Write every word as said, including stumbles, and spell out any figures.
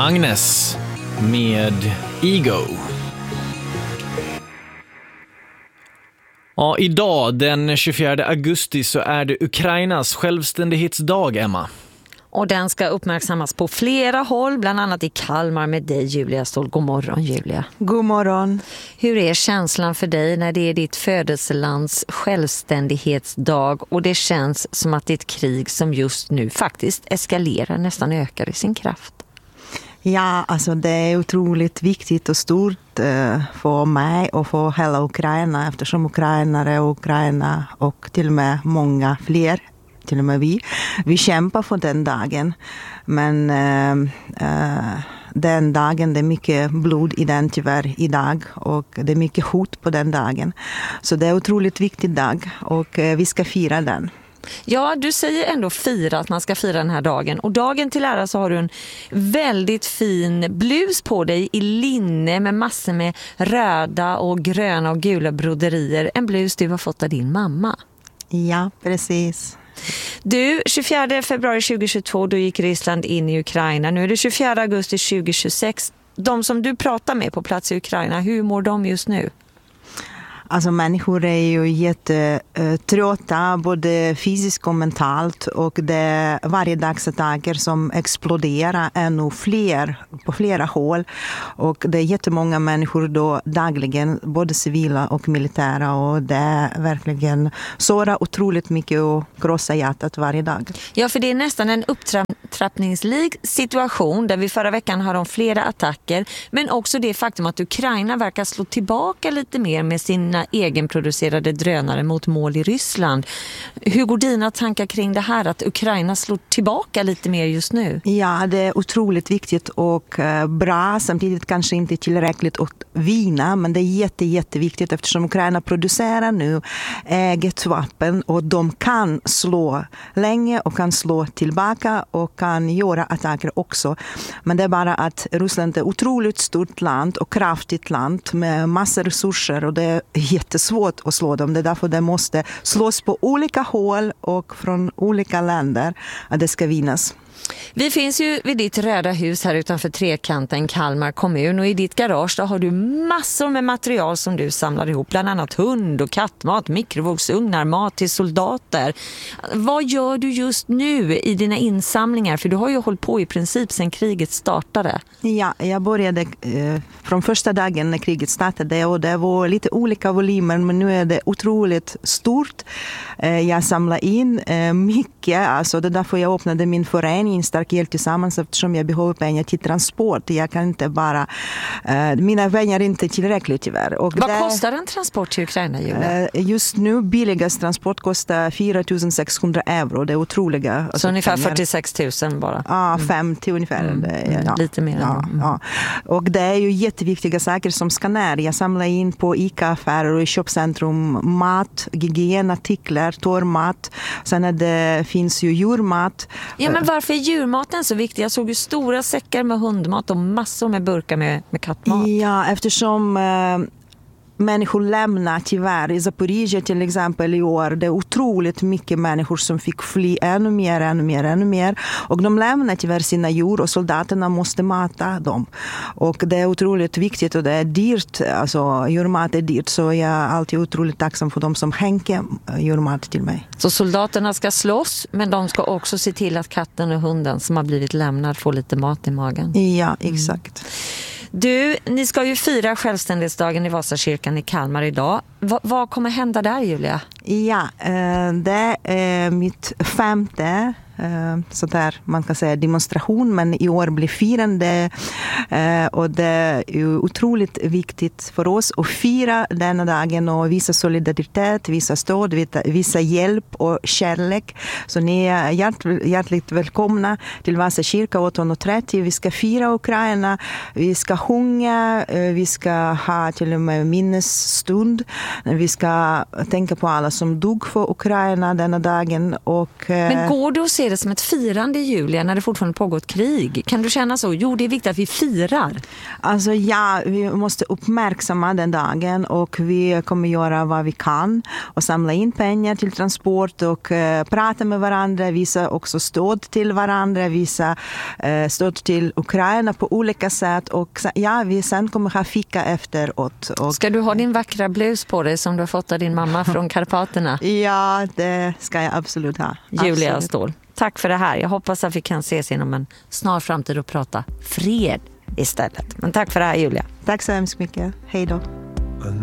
Agnes med Ego. Ja, idag den tjugofjärde augusti så är det Ukrainas självständighetsdag, Emma. Och den ska uppmärksammas på flera håll, bland annat i Kalmar med dig, Julia Ståhl. God morgon, Julia. God morgon. Hur är känslan för dig när det är ditt födelselands självständighetsdag och det känns som att det är ett krig som just nu faktiskt eskalerar, nästan ökar i sin kraft? Ja, alltså det är otroligt viktigt och stort eh, för mig och för hela Ukraina, eftersom ukrainare och Ukraina och till och med många fler, till och med vi, vi kämpar för den dagen. Men eh, eh, den dagen, det är mycket blod i den tyvärr idag och det är mycket hot på den dagen. Så det är en otroligt viktig dag och eh, vi ska fira den. Ja, du säger ändå fira, att man ska fira den här dagen. Och dagen till ära så har du en väldigt fin blus på dig i linne med massor med röda och gröna och gula broderier. En blus du har fått av din mamma. Ja, precis. Du, tjugofjärde februari tjugohundratjugotvå då gick Ryssland in i Ukraina. Nu är det tjugofjärde augusti tjugohundratjugosex. De som du pratar med på plats i Ukraina, hur mår de just nu? Alltså människor är ju jättetrötta både fysiskt och mentalt och det är varje dagsattacker som exploderar ännu fler på flera håll och det är jättemånga människor då dagligen, både civila och militära och det är verkligen såra otroligt mycket och krossa hjärtat varje dag. Ja, för det är nästan en upptrappningslik situation där vi förra veckan har de flera attacker men också det faktum att Ukraina verkar slå tillbaka lite mer med sina egenproducerade drönare mot mål i Ryssland. Hur går dina tankar kring det här att Ukraina slår tillbaka lite mer just nu? Ja, det är otroligt viktigt och bra, samtidigt kanske inte tillräckligt att vinna, men det är jätte, jätteviktigt eftersom Ukraina producerar nu eget vapen och de kan slå länge och kan slå tillbaka och kan göra attacker också. Men det är bara att Ryssland är ett otroligt stort land och kraftigt land med massor resurser och det är jättesvårt att slå dem. Det är därför det måste slås på olika håll och från olika länder att det ska vinnas. Vi finns ju vid ditt röda hus här utanför Trekanten, Kalmar kommun, och i ditt garage där har du massor med material som du samlar ihop, bland annat hund- och kattmat, mikrovågsugnar, mat till soldater. Vad gör du just nu i dina insamlingar? För du har ju hållit på i princip sedan kriget startade. Ja, jag började eh, från första dagen när kriget startade och det var lite olika volymer, men nu är det otroligt stort. Eh, jag samlar in eh, mycket, alltså det är därför jag öppnade min förening Stark hjälp tillsammans eftersom jag behöver pengar till transport. Jag kan inte bara, eh, mina pengar är inte tillräckligt tyvärr. Och vad det, kostar en transport till Ukraina, Julia? Eh, just nu billigast transport kostar fyra tusen sexhundra euro. Det är otroliga. Så alltså, ungefär fyrtiosex tusen bara? Ja, mm. femtio ungefär. Mm. Det, ja. Lite mer. Ja, mm. ja. Och det är ju jätteviktiga saker som ska ner. Jag samlar in på ICA-affärer och i köpcentrum mat, hygienartiklar, torrmat. Sen är det, finns ju djurmat. Ja, men varför är djurmaten så viktig? Jag såg ju stora säckar med hundmat och massor med burkar med, med kattmat. Ja, eftersom eh, människor lämnar tyvärr i Zaporizjzja till exempel i år. Det är otroligt mycket människor som fick fly ännu mer, ännu mer, ännu mer. Och de lämnar tyvärr sina djur och soldaterna måste mata dem. Och det är otroligt viktigt och det är dyrt. Alltså djurmat är dyrt, så jag är alltid otroligt tacksam för dem som skänker djurmat till mig. Så soldaterna ska slåss, men de ska också se till att katten och hunden som har blivit lämnad får lite mat i magen. Ja, exakt. Mm. Du, ni ska ju fira självständighetsdagen i Vasakyrkan i Kalmar idag. Va, vad kommer hända där, Julia? Ja, det är mitt femte så där man kan säga demonstration, men i år blir firande och det är ju otroligt viktigt för oss att fira denna dagen och visa solidaritet, visa stöd, visa hjälp och kärlek. Så ni är hjärt, hjärtligt välkomna till Vasakyrkan åtton trettio. Vi ska fira Ukraina, vi ska sjunga, vi ska ha till och med minnesstund, vi ska tänka på alla som dog för Ukraina denna dagen. Och, men går du och ser det som ett firande i juli när det fortfarande pågår ett krig? Kan du känna så? Jo, det är viktigt att vi firar. Alltså ja, vi måste uppmärksamma den dagen och vi kommer göra vad vi kan och samla in pengar till transport och uh, prata med varandra, visa också stöd till varandra, visa uh, stöd till Ukraina på olika sätt och ja, vi sen kommer ha fika efteråt. Och... Ska du ha din vackra blus på dig som du har fått av din mamma från Karpaterna? Ja, det ska jag absolut ha. Julia absolut. Ståhl, tack för det här. Jag hoppas att vi kan ses inom en snar framtid och prata fred istället. Men tack för det här, Julia. Tack så hemskt mycket. Hej då.